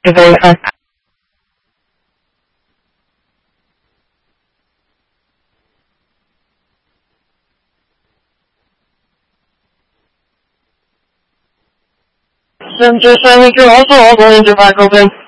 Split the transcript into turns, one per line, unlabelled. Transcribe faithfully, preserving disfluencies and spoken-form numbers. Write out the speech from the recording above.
verify. Center seven, you're also all going to back open.